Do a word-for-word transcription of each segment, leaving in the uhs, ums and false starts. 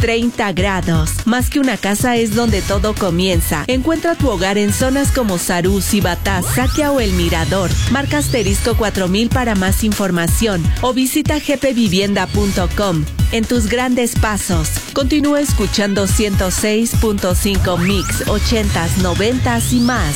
treinta grados. Más que una casa es donde todo comienza. Encuentra tu hogar en zonas como Sarú, Cibatá, Saquia o El Mirador. Marca asterisco cuatro mil para más información o visita g p vivienda punto com. En tus grandes pasos. Continúa escuchando ciento seis punto cinco Mix, ochentas, noventas y más.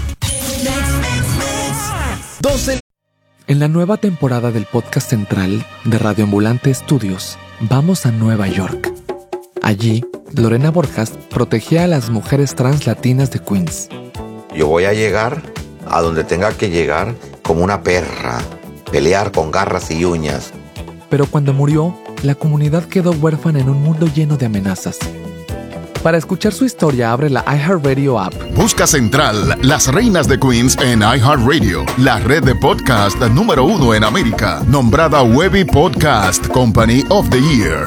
doce En la nueva temporada del podcast central de Radio Ambulante Estudios, vamos a Nueva York. Allí, Lorena Borjas protegía a las mujeres trans latinas de Queens. Yo voy a llegar a donde tenga que llegar como una perra, pelear con garras y uñas. Pero cuando murió, la comunidad quedó huérfana en un mundo lleno de amenazas. Para escuchar su historia, abre la iHeartRadio app. Busca Central, Las Reinas de Queens en iHeartRadio, la red de podcast número uno en América, nombrada Webby Podcast Company of the Year.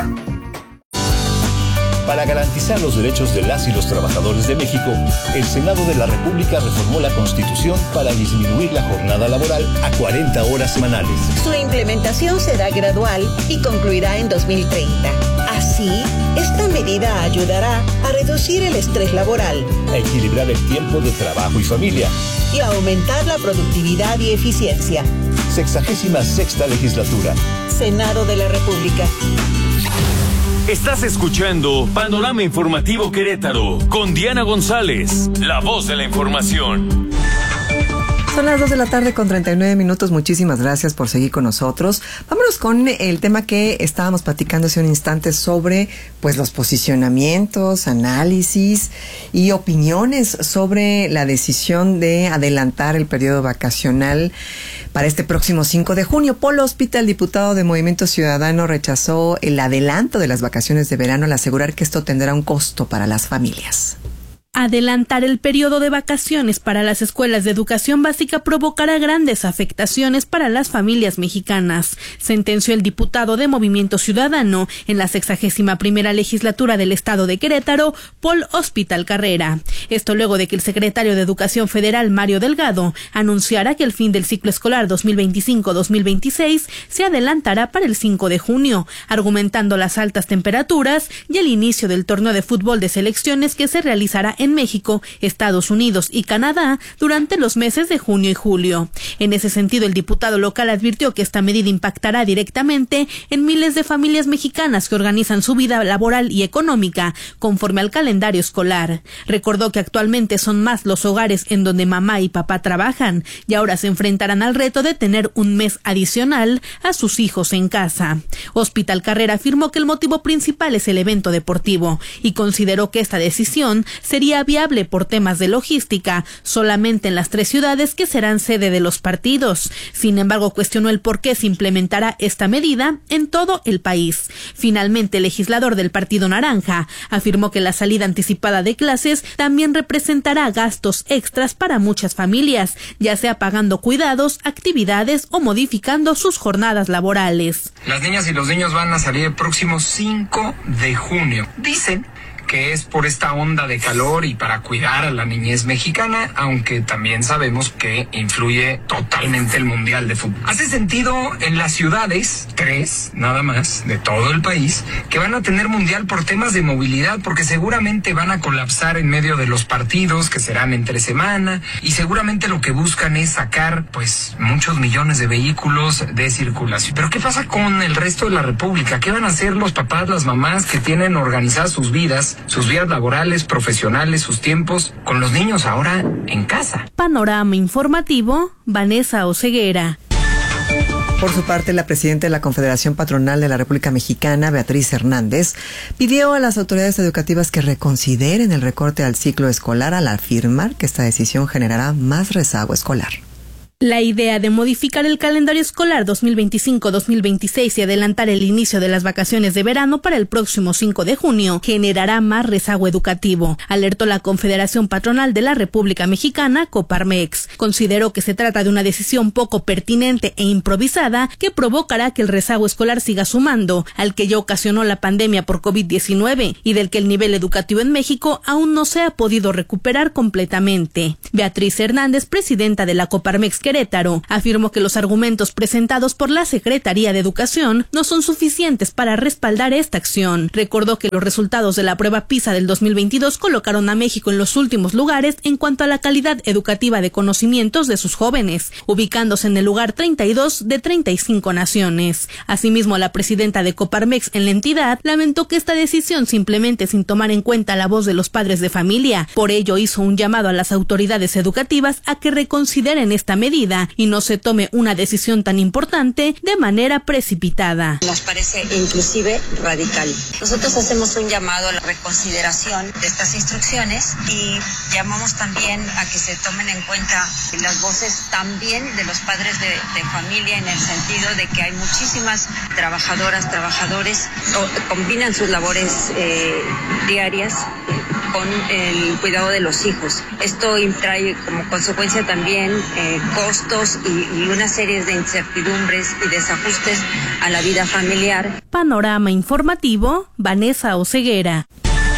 Para garantizar los derechos de las y los trabajadores de México, el Senado de la República reformó la Constitución para disminuir la jornada laboral a cuarenta horas semanales. Su implementación será gradual y concluirá en dos mil treinta. Así, esta medida ayudará a reducir el estrés laboral, a equilibrar el tiempo de trabajo y familia y a aumentar la productividad y eficiencia. Sexagésima sexta legislatura. Senado de la República. Estás escuchando Panorama Informativo Querétaro con Diana González, la voz de la información. Son las dos de la tarde con treinta y nueve minutos. Muchísimas gracias por seguir con nosotros. Vámonos con el tema que estábamos platicando hace un instante sobre pues los posicionamientos, análisis y opiniones sobre la decisión de adelantar el periodo vacacional para este próximo cinco de junio. Paul Ospita, el diputado de Movimiento Ciudadano, rechazó el adelanto de las vacaciones de verano al asegurar que esto tendrá un costo para las familias. Adelantar el periodo de vacaciones para las escuelas de educación básica provocará grandes afectaciones para las familias mexicanas, sentenció el diputado de Movimiento Ciudadano en la sexagésima primera legislatura del estado de Querétaro, Paul Ospita Carrera. Esto luego de que el secretario de Educación Federal, Mario Delgado, anunciara que el fin del ciclo escolar dos mil veinticinco dos mil veintiséis se adelantará para el cinco de junio, argumentando las altas temperaturas y el inicio del torneo de fútbol de selecciones que se realizará en en México, Estados Unidos y Canadá durante los meses de junio y julio. En ese sentido, el diputado local advirtió que esta medida impactará directamente en miles de familias mexicanas que organizan su vida laboral y económica conforme al calendario escolar. Recordó que actualmente son más los hogares en donde mamá y papá trabajan y ahora se enfrentarán al reto de tener un mes adicional a sus hijos en casa. Ospita Carrera afirmó que el motivo principal es el evento deportivo y consideró que esta decisión sería viable por temas de logística solamente en las tres ciudades que serán sede de los partidos. Sin embargo, cuestionó el por qué se implementará esta medida en todo el país. Finalmente, el legislador del Partido Naranja afirmó que la salida anticipada de clases también representará gastos extras para muchas familias, ya sea pagando cuidados, actividades o modificando sus jornadas laborales. Las niñas y los niños van a salir el próximo cinco de junio. Dicen que es por esta onda de calor y para cuidar a la niñez mexicana, aunque también sabemos que influye totalmente el Mundial de Fútbol. Hace sentido en las ciudades, tres nada más, de todo el país, que van a tener Mundial por temas de movilidad, porque seguramente van a colapsar en medio de los partidos, que serán entre semana, y seguramente lo que buscan es sacar, pues, muchos millones de vehículos de circulación. Pero ¿qué pasa con el resto de la República? ¿Qué van a hacer los papás, las mamás que tienen organizadas sus vidas, sus vías laborales, profesionales, sus tiempos, con los niños ahora en casa? Panorama informativo, Vanessa Oseguera. Por su parte, la presidenta de la Confederación Patronal de la República Mexicana, Beatriz Hernández, pidió a las autoridades educativas que reconsideren el recorte al ciclo escolar al afirmar que esta decisión generará más rezago escolar. La idea de modificar el calendario escolar dos mil veinticinco dos mil veintiséis y adelantar el inicio de las vacaciones de verano para el próximo cinco de junio generará más rezago educativo, alertó la Confederación Patronal de la República Mexicana, Coparmex. Consideró que se trata de una decisión poco pertinente e improvisada que provocará que el rezago escolar siga sumando, al que ya ocasionó la pandemia por covid diecinueve y del que el nivel educativo en México aún no se ha podido recuperar completamente. Beatriz Hernández, presidenta de la Coparmex Querétaro, afirmó que los argumentos presentados por la Secretaría de Educación no son suficientes para respaldar esta acción. Recordó que los resultados de la prueba PISA del dos mil veintidós colocaron a México en los últimos lugares en cuanto a la calidad educativa de conocimientos de sus jóvenes, ubicándose en el lugar treinta y dos de treinta y cinco naciones. Asimismo, la presidenta de Coparmex en la entidad lamentó que esta decisión se implemente sin tomar en cuenta la voz de los padres de familia. Por ello, hizo un llamado a las autoridades educativas a que reconsideren esta medida y no se tome una decisión tan importante de manera precipitada. Nos parece inclusive radical. Nosotros hacemos un llamado a la reconsideración de estas instrucciones y llamamos también a que se tomen en cuenta las voces también de los padres de, de familia, en el sentido de que hay muchísimas trabajadoras, trabajadores, o, combinan sus labores eh, diarias con el cuidado de los hijos. Esto trae como consecuencia también eh, costos y, y una serie de incertidumbres y desajustes a la vida familiar. Panorama informativo, Vanessa Oseguera.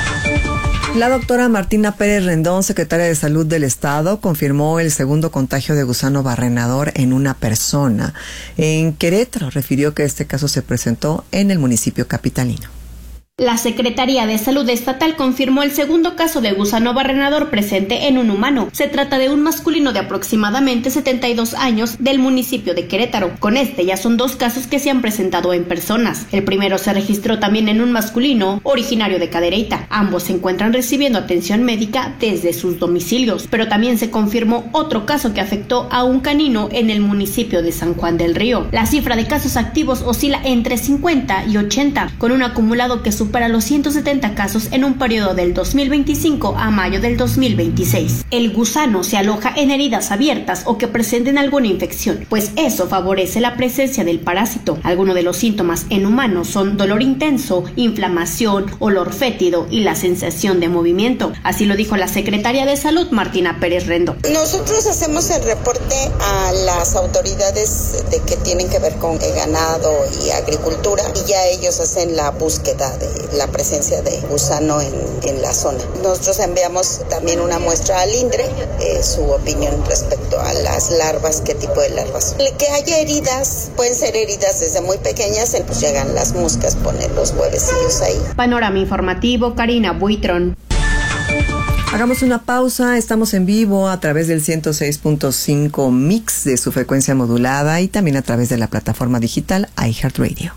La doctora Martina Pérez Rendón, secretaria de Salud del Estado, confirmó el segundo contagio de gusano barrenador en una persona. En Querétaro refirió que este caso se presentó en el municipio capitalino. La Secretaría de Salud Estatal confirmó el segundo caso de gusano barrenador presente en un humano. Se trata de un masculino de aproximadamente setenta y dos años del municipio de Querétaro. Con este ya son dos casos que se han presentado en personas. El primero se registró también en un masculino originario de Cadereyta. Ambos se encuentran recibiendo atención médica desde sus domicilios, pero también se confirmó otro caso que afectó a un canino en el municipio de San Juan del Río. La cifra de casos activos oscila entre cincuenta y ochenta, con un acumulado que supera para los ciento setenta casos en un periodo del dos mil veinticinco a mayo del dos mil veintiséis. El gusano se aloja en heridas abiertas o que presenten alguna infección, pues eso favorece la presencia del parásito. Algunos de los síntomas en humanos son dolor intenso, inflamación, olor fétido y la sensación de movimiento. Así lo dijo la secretaria de Salud, Martina Pérez Rendón. Nosotros hacemos el reporte a las autoridades de que tienen que ver con el ganado y agricultura, y ya ellos hacen la búsqueda de la presencia de gusano en, en la zona. Nosotros enviamos también una muestra al INDRE, eh, su opinión respecto a las larvas, qué tipo de larvas. Que haya heridas, pueden ser heridas desde muy pequeñas, pues llegan las moscas, ponen los huevecillos ahí. Panorama informativo, Karina Buitrón. Hagamos una pausa, estamos en vivo a través del ciento seis punto cinco Mix de su frecuencia modulada y también a través de la plataforma digital iHeartRadio.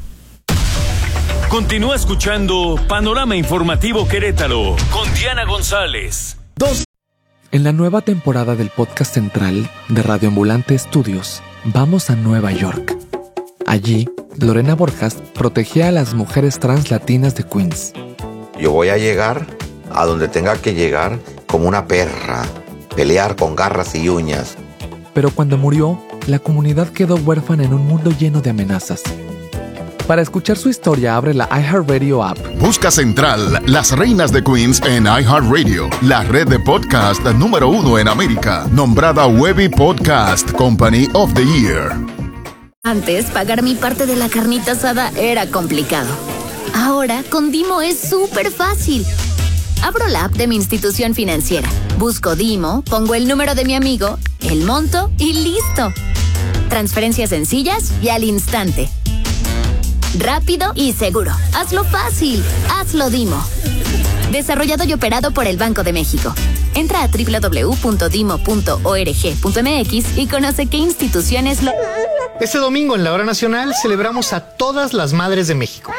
Continúa escuchando Panorama Informativo Querétaro con Diana González. Dos. En la nueva temporada del podcast central de Radio Ambulante Estudios, vamos a Nueva York. Allí, Lorena Borjas protegía a las mujeres trans latinas de Queens. Yo voy a llegar a donde tenga que llegar como una perra, pelear con garras y uñas. Pero cuando murió, la comunidad quedó huérfana en un mundo lleno de amenazas. Para escuchar su historia, abre la iHeartRadio app. Busca Central, las reinas de Queens en iHeartRadio, la red de podcast número uno en América, nombrada Webby Podcast Company of the Year. Antes, pagar mi parte de la carnita asada era complicado. Ahora, con Dimo es súper fácil. Abro la app de mi institución financiera, busco Dimo, pongo el número de mi amigo, el monto y listo. Transferencias sencillas y al instante. Rápido y seguro. Hazlo fácil. Hazlo Dimo. Desarrollado y operado por el Banco de México. Entra a doble u doble u doble u punto dimo punto org punto m x y conoce qué instituciones lo... Este domingo en la Hora Nacional celebramos a todas las madres de México.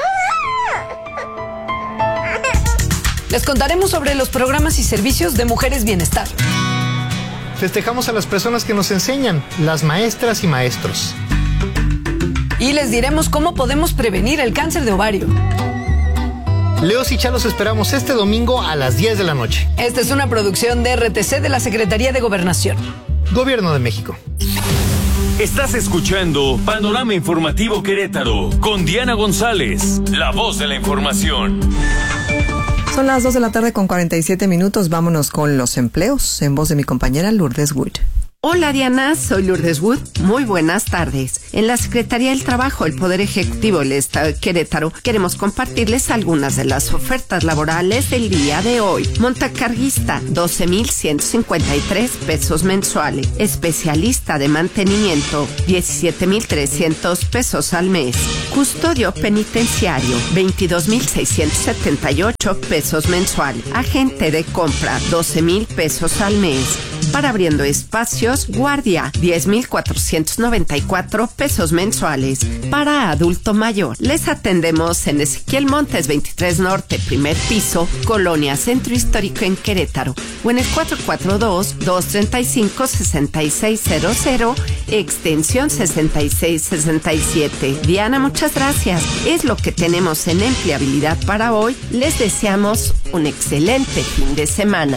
Les contaremos sobre los programas y servicios de Mujeres Bienestar. Festejamos a las personas que nos enseñan, las maestras y maestros. Y les diremos cómo podemos prevenir el cáncer de ovario. Leos y Chalos esperamos este domingo a las diez de la noche. Esta es una producción de R T C de la Secretaría de Gobernación. Gobierno de México. Estás escuchando Panorama Informativo Querétaro con Diana González, la voz de la información. Son las dos de la tarde con cuarenta y siete minutos. Vámonos con los empleos en voz de mi compañera Lourdes Wood. Hola Diana, soy Lourdes Wood. Muy buenas tardes. En la Secretaría del Trabajo, el Poder Ejecutivo del Estado de Querétaro, queremos compartirles algunas de las ofertas laborales del día de hoy. Montacarguista, doce mil ciento cincuenta y tres pesos mensuales. Especialista de mantenimiento, diecisiete mil trescientos pesos al mes. Custodio penitenciario, veintidós mil seiscientos setenta y ocho pesos mensuales. Agente de compra, doce mil pesos al mes. Para abriendo espacios, guardia, diez mil cuatrocientos noventa y cuatro pesos mensuales. Para adulto mayor, les atendemos en Ezequiel Montes veintitrés Norte, primer piso, Colonia Centro Histórico en Querétaro, o en el cuatro cuatro dos, dos tres cinco, seis seis cero cero, extensión sesenta y seis sesenta y siete. Diana, muchas gracias. Es lo que tenemos en empleabilidad para hoy. Les deseamos un excelente fin de semana.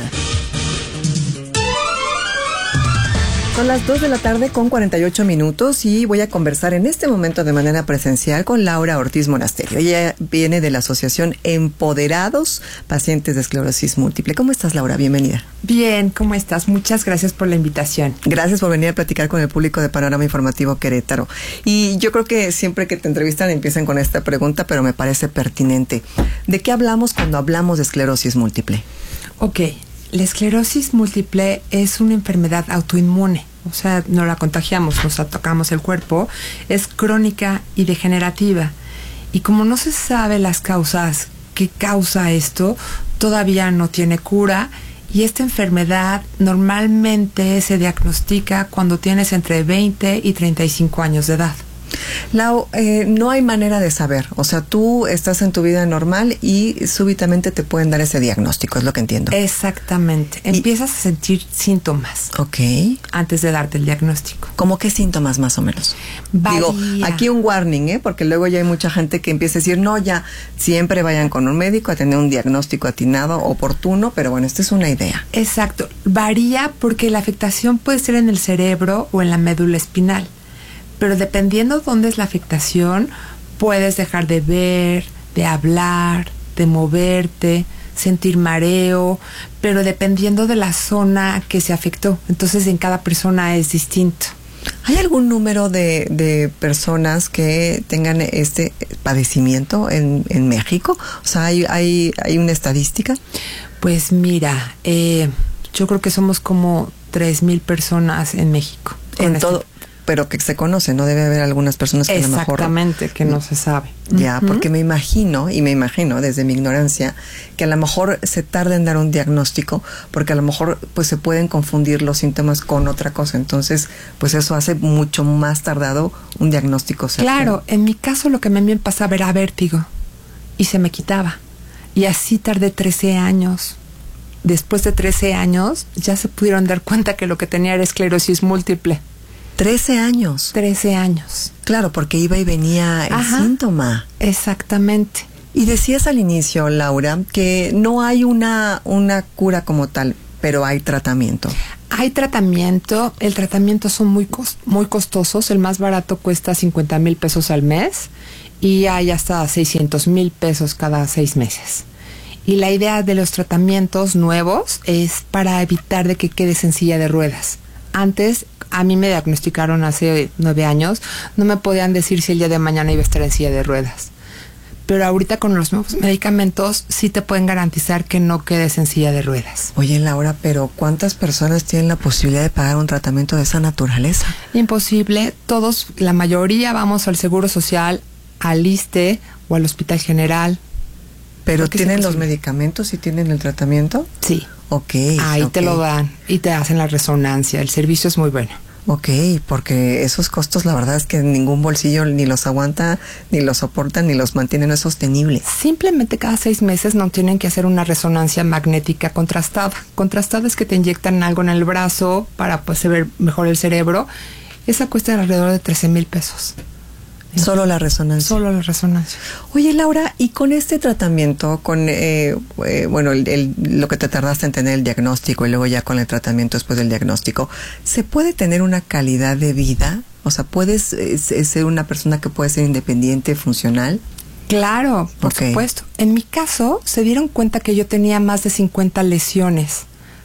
Son las dos de la tarde con cuarenta y ocho minutos y voy a conversar en este momento de manera presencial con Laura Ortiz Monasterio. Ella viene de la Asociación Empoderados Pacientes de Esclerosis Múltiple. ¿Cómo estás, Laura? Bienvenida. Bien, ¿cómo estás? Muchas gracias por la invitación. Gracias por venir a platicar con el público de Panorama Informativo Querétaro. Y yo creo que siempre que te entrevistan empiezan con esta pregunta, pero me parece pertinente. ¿De qué hablamos cuando hablamos de esclerosis múltiple? Ok. La esclerosis múltiple es una enfermedad autoinmune, o sea, no la contagiamos, nos atacamos el cuerpo, es crónica y degenerativa. Y como no se sabe las causas que causa esto, todavía no tiene cura y esta enfermedad normalmente se diagnostica cuando tienes entre veinte y treinta y cinco años de edad. Lau, eh, no hay manera de saber, o sea, tú estás en tu vida normal y súbitamente te pueden dar ese diagnóstico, es lo que entiendo. Exactamente, empiezas y, a sentir síntomas. Ok. Antes de darte el diagnóstico. ¿Cómo qué síntomas más o menos? Varía. Digo, aquí un warning, ¿eh? Porque luego ya hay mucha gente que empieza a decir, no, ya, siempre vayan con un médico a tener un diagnóstico atinado, oportuno, pero bueno, esta es una idea. Exacto, varía porque la afectación puede ser en el cerebro o en la médula espinal. Pero dependiendo dónde es la afectación, puedes dejar de ver, de hablar, de moverte, sentir mareo, pero dependiendo de la zona que se afectó. Entonces, en cada persona es distinto. ¿Hay algún número de, de personas que tengan este padecimiento en, en México? O sea, ¿hay, hay, hay una estadística? Pues mira, eh, yo creo que somos como tres mil personas en México. En todo... Este... Pero que se conoce, ¿no? Debe haber algunas personas que a lo mejor... Exactamente, que no se sabe. Ya, uh-huh. Porque me imagino, y me imagino desde mi ignorancia, que a lo mejor se tarda en dar un diagnóstico, porque a lo mejor pues se pueden confundir los síntomas con otra cosa. Entonces, pues eso hace mucho más tardado un diagnóstico certero. Claro, en mi caso lo que me, me pasaba era vértigo, y se me quitaba. Y así tardé trece años. Después de trece años, ya se pudieron dar cuenta que lo que tenía era esclerosis múltiple. Trece años. Trece años. Claro, porque iba y venía el Ajá, síntoma. Exactamente. Y decías al inicio, Laura, que no hay una, una cura como tal, pero hay tratamiento. Hay tratamiento. El tratamiento son muy, cost- muy costosos. El más barato cuesta cincuenta mil pesos al mes y hay hasta seiscientos mil pesos cada seis meses. Y la idea de los tratamientos nuevos es para evitar de que quedes en silla de ruedas. Antes, a mí me diagnosticaron hace nueve años, no me podían decir si el día de mañana iba a estar en silla de ruedas. Pero ahorita con los nuevos medicamentos sí te pueden garantizar que no quedes en silla de ruedas. Oye, Laura, pero ¿cuántas personas tienen la posibilidad de pagar un tratamiento de esa naturaleza? Imposible. Todos, la mayoría vamos al Seguro Social, al ISSSTE o al Hospital General. ¿Pero tienen los medicamentos y tienen el tratamiento? Sí. Ok. Ahí okay. te lo dan y te hacen la resonancia. El servicio es muy bueno. Ok, porque esos costos la verdad es que ningún bolsillo ni los aguanta, ni los soporta, ni los mantiene, no es sostenible. Simplemente cada seis meses no tienen que hacer una resonancia magnética contrastada. Contrastada es que te inyectan algo en el brazo para pues ver mejor el cerebro. Esa cuesta alrededor de trece mil pesos. Solo la resonancia. Solo la resonancia. Oye, Laura, y con este tratamiento, con eh, eh, bueno, el, el, lo que te tardaste en tener el diagnóstico y luego ya con el tratamiento después del diagnóstico, ¿se puede tener una calidad de vida? O sea, ¿puedes eh, ser una persona que puede ser independiente, funcional? Claro, por okay. supuesto. En mi caso, se dieron cuenta que yo tenía más de cincuenta lesiones,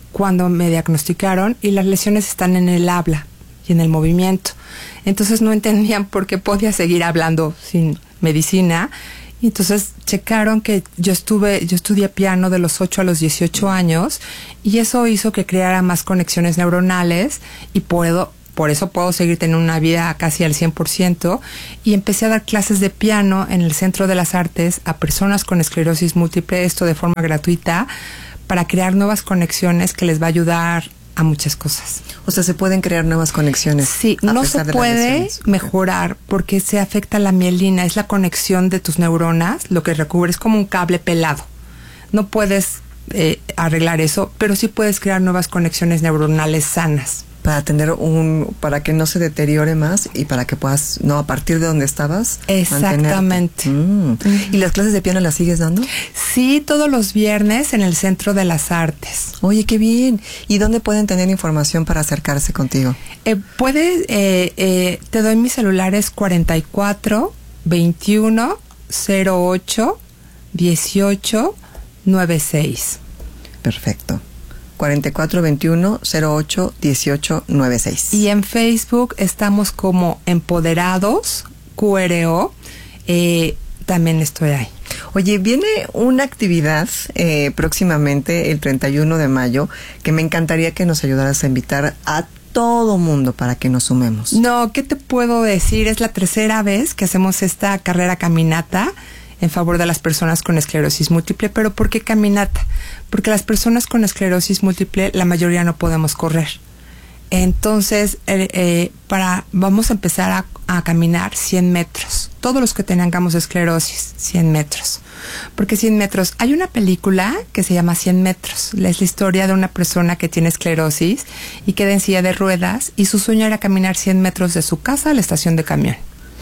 cuando me diagnosticaron y las lesiones están en el habla y en el movimiento. Entonces no entendían por qué podía seguir hablando sin medicina. Y entonces checaron que yo estuve, yo estudié piano de los ocho a los dieciocho años y eso hizo que creara más conexiones neuronales y puedo, por eso puedo seguir teniendo una vida casi al cien por ciento y empecé a dar clases de piano en el Centro de las Artes a personas con esclerosis múltiple, esto de forma gratuita, para crear nuevas conexiones que les va a ayudar a muchas cosas. O sea, se pueden crear nuevas conexiones. Sí, no se puede mejorar porque se afecta la mielina, es la conexión de tus neuronas, lo que recubre es como un cable pelado. No puedes eh, arreglar eso, pero sí puedes crear nuevas conexiones neuronales sanas. Para tener un, para que no se deteriore más y para que puedas, no, a partir de donde estabas. Exactamente. Mm. ¿Y las clases de piano las sigues dando? Sí, todos los viernes en el Centro de las Artes. Oye, qué bien. ¿Y dónde pueden tener información para acercarse contigo? Eh, puedes, eh, eh, te doy mis celulares cuarenta y cuatro, veintiuno, cero ocho, dieciocho, noventa y seis. Perfecto. cuarenta y cuatro, veintiuno, cero ocho, dieciocho, noventa y seis. Y en Facebook estamos como Empoderados, Q R O, eh, también estoy ahí. Oye, viene una actividad eh, próximamente, el treinta y uno de mayo, que me encantaría que nos ayudaras a invitar a todo mundo para que nos sumemos. No, ¿qué te puedo decir? Es la tercera vez que hacemos esta carrera caminata en favor de las personas con esclerosis múltiple. ¿Pero por qué caminata? Porque las personas con esclerosis múltiple, la mayoría no podemos correr. Entonces, eh, eh, para vamos a empezar a, a caminar cien metros. Todos los que tengamos esclerosis, cien metros. Porque cien metros, hay una película que se llama cien metros. Es la historia de una persona que tiene esclerosis y queda en silla de ruedas y su sueño era caminar cien metros de su casa a la estación de camión.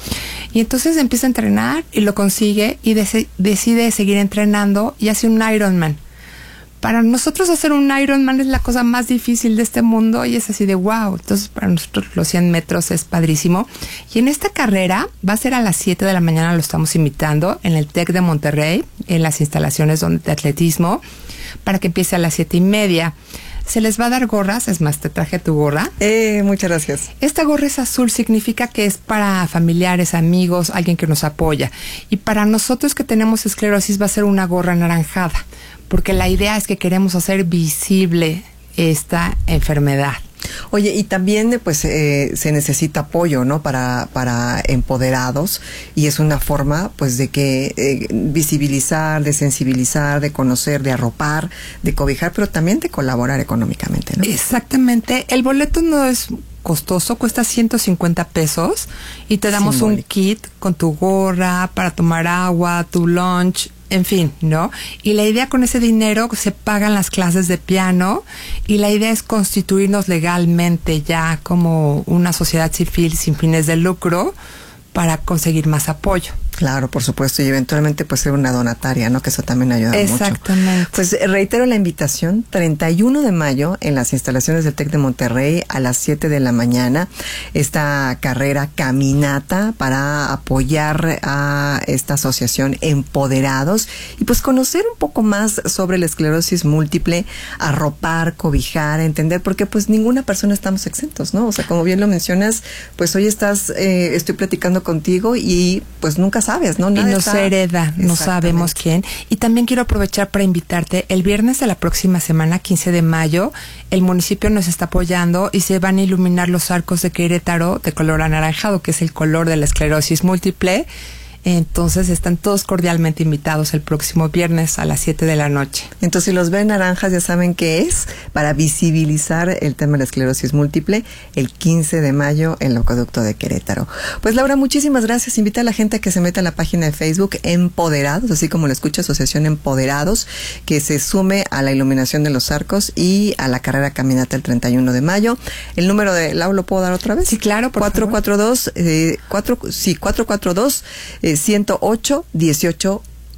Y entonces empieza a entrenar y lo consigue y dec- decide seguir entrenando y hace un Ironman. Para nosotros hacer un Ironman es la cosa más difícil de este mundo y es así de wow. Entonces para nosotros los cien metros es padrísimo. Y en esta carrera va a ser a las siete de la mañana, lo estamos invitando en el TEC de Monterrey, en las instalaciones donde, de atletismo, para que empiece a las siete y media. Se les va a dar gorras, es más, te traje tu gorra. Eh, muchas gracias. Esta gorra es azul, significa que es para familiares, amigos, alguien que nos apoya. Y para nosotros que tenemos esclerosis va a ser una gorra anaranjada, porque la idea es que queremos hacer visible esta enfermedad. Oye, y también pues eh, se necesita apoyo, ¿no? Para para empoderados y es una forma pues de que eh, visibilizar, de sensibilizar, de conocer, de arropar, de cobijar, pero también de colaborar económicamente, ¿no? Exactamente. El boleto no es costoso, cuesta ciento cincuenta pesos y te damos Simbólico. Un kit con tu gorra para tomar agua, tu lunch, en fin, ¿no? Y la idea con ese dinero se pagan las clases de piano y la idea es constituirnos legalmente ya como una sociedad civil sin fines de lucro para conseguir más apoyo. Claro, por supuesto, y eventualmente pues ser una donataria, ¿no? Que eso también ayuda mucho. Exactamente. Pues reitero la invitación, treinta y uno de mayo en las instalaciones del TEC de Monterrey a las siete de la mañana, esta carrera caminata para apoyar a esta asociación Empoderados y pues conocer un poco más sobre la esclerosis múltiple, arropar, cobijar, entender, porque pues ninguna persona estamos exentos, ¿no? O sea, como bien lo mencionas, pues hoy estás, eh, estoy platicando contigo y pues nunca sabes, ¿no? Nada y nos está... hereda, no sabemos quién. Y también quiero aprovechar para invitarte, el viernes de la próxima semana, quince de mayo, el municipio nos está apoyando y se van a iluminar los arcos de Querétaro de color anaranjado, que es el color de la esclerosis múltiple. Entonces están todos cordialmente invitados el próximo viernes a las siete de la noche. Entonces si los ven naranjas ya saben qué es, para visibilizar el tema de la esclerosis múltiple el quince de mayo en el Acueducto de Querétaro. Pues Laura, muchísimas gracias. Invita a la gente a que se meta a la página de Facebook Empoderados, así como lo escucha, Asociación Empoderados, que se sume a la iluminación de los arcos y a la carrera caminata el treinta y uno de mayo. El número de Lau, ¿lo puedo dar otra vez? Sí, claro, por cuatro cuatro dos, eh, cuatro, sí, cuatro cuatro dos, eh, ciento ocho, dieciocho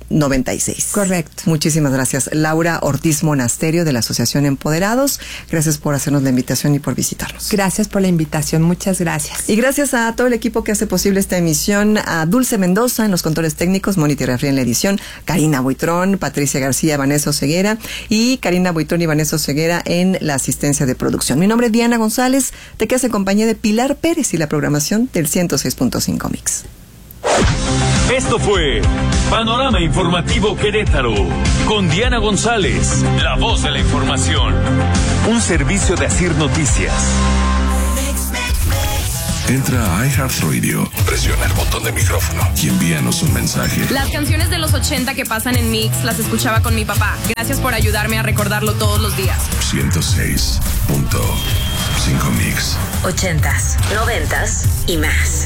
noventa y seis. Correcto. Muchísimas gracias. Laura Ortiz Monasterio, de la Asociación Empoderados. Gracias por hacernos la invitación y por visitarnos. Gracias por la invitación. Muchas gracias. Y gracias a todo el equipo que hace posible esta emisión, a Dulce Mendoza en los controles técnicos, Mónica Refri en la edición, Karina Buitrón, Patricia García, Vanessa Ceguera y Karina Buitrón y Vanessa Ceguera en la asistencia de producción. Mi nombre es Diana González, te quedas en compañía de Pilar Pérez y la programación del ciento seis punto cinco Mix. Esto fue Panorama Informativo Querétaro con Diana González, la voz de la información. Un servicio de Asir Noticias. Entra a iHeartRadio, presiona el botón de micrófono y envíanos un mensaje. Las canciones de los ochenta que pasan en Mix las escuchaba con mi papá. Gracias por ayudarme a recordarlo todos los días. ciento seis punto cinco Mix. Ochentas, noventas y más.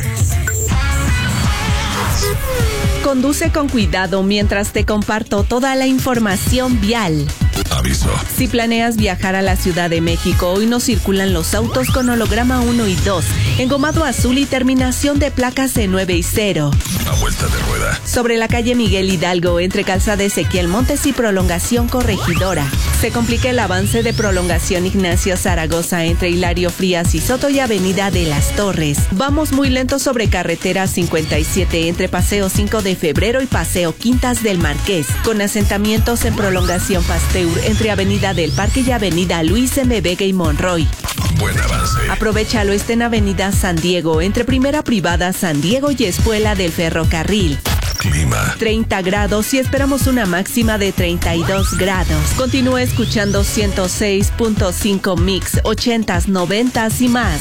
Conduce con cuidado mientras te comparto toda la información vial. Aviso. Si planeas viajar a la Ciudad de México, hoy no circulan los autos con holograma uno y dos, engomado azul y terminación de placas de nueve y cero. A vuelta de rueda. Sobre la calle Miguel Hidalgo, entre calzada Ezequiel Montes y prolongación Corregidora. Se complica el avance de prolongación Ignacio Zaragoza entre Hilario Frías y Soto y avenida de las Torres. Vamos muy lento sobre carretera cincuenta y siete entre Paseo cinco de Febrero y Paseo Quintas del Marqués, con asentamientos en prolongación Pasteur entre avenida del Parque y avenida Luis M. Vega y Monroy. Buen avance. Aprovechalo, está en avenida San Diego, entre Primera Privada San Diego y Espuela del Ferrocarril. Clima. treinta grados y esperamos una máxima de treinta y dos grados. Continúa escuchando ciento seis punto cinco Mix, ochentas, noventas y más.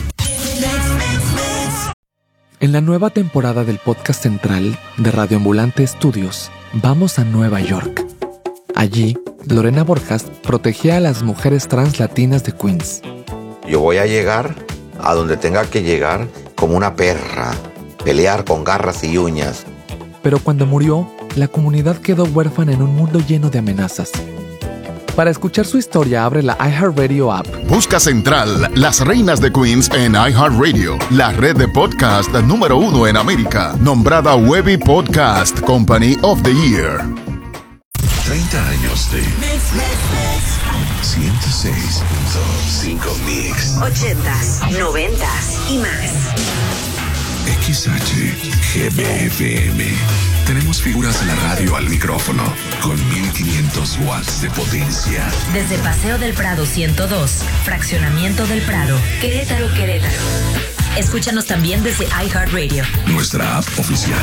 En la nueva temporada del podcast central de Radio Ambulante Estudios, vamos a Nueva York. Allí, Lorena Borjas protegía a las mujeres trans latinas de Queens. Yo voy a llegar a donde tenga que llegar como una perra, pelear con garras y uñas. Pero cuando murió, la comunidad quedó huérfana en un mundo lleno de amenazas. Para escuchar su historia, abre la iHeartRadio app. Busca Central, Las Reinas de Queens en iHeartRadio, la red de podcast número uno en América, nombrada Webby Podcast Company of the Year. treinta años de ciento seis punto cinco Mix. Ochentas, noventas y más. X H G B F M. Tenemos figuras de la radio al micrófono con mil quinientos watts de potencia. Desde Paseo del Prado ciento dos, Fraccionamiento del Prado, Querétaro, Querétaro. Escúchanos también desde iHeartRadio. Nuestra app oficial.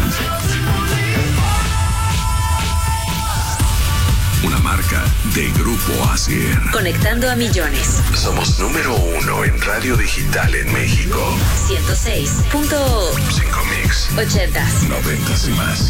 Una marca de Grupo Asier. Conectando a millones. Somos número uno en radio digital en México. ciento seis punto cinco Mix. Ochentas. Noventas y más.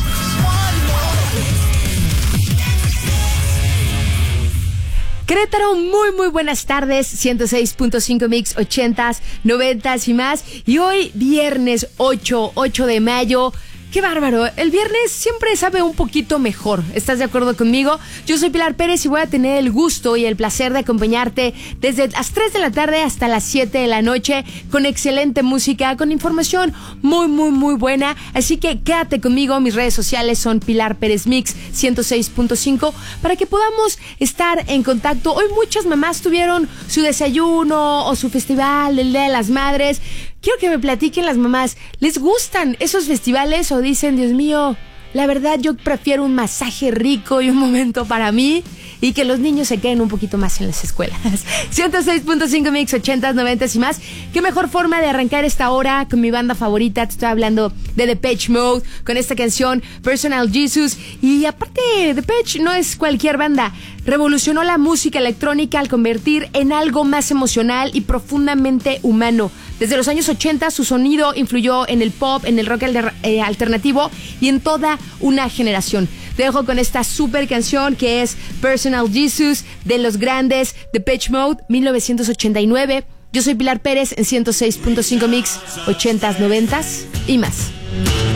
Querétaro, muy muy buenas tardes, ciento seis punto cinco Mix, ochentas, noventas y más. Y hoy viernes ocho, ocho de mayo. ¡Qué bárbaro! El viernes siempre sabe un poquito mejor. ¿Estás de acuerdo conmigo? Yo soy Pilar Pérez y voy a tener el gusto y el placer de acompañarte desde las tres de la tarde hasta las siete de la noche con excelente música, con información muy, muy, muy buena. Así que quédate conmigo. Mis redes sociales son Pilar Pérez Mix ciento seis punto cinco para que podamos estar en contacto. Hoy muchas mamás tuvieron su desayuno o su festival del Día de las Madres. Quiero que me platiquen las mamás, ¿les gustan esos festivales o dicen, Dios mío, la verdad yo prefiero un masaje rico y un momento para mí y que los niños se queden un poquito más en las escuelas? ciento seis punto cinco Mix, ochentas, noventas y más. Qué mejor forma de arrancar esta hora con mi banda favorita. Te estoy hablando de Depeche Mode con esta canción Personal Jesus. Y aparte, Depeche no es cualquier banda. Revolucionó la música electrónica al convertir en algo más emocional y profundamente humano. Desde los años ochenta su sonido influyó en el pop, en el rock eh, alternativo y en toda una generación. Te dejo con esta super canción que es Personal Jesus de los grandes Depeche Mode, mil novecientos ochenta y nueve. Yo soy Pilar Pérez en ciento seis punto cinco Mix, ochentas, noventas y más.